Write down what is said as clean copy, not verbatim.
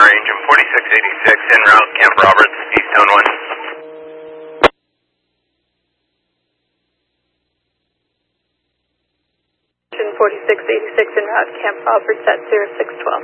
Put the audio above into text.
range. I'm 4686 en route, Camp Roberts, East Zone 1. 4686 en route, Camp Roberts at 0612.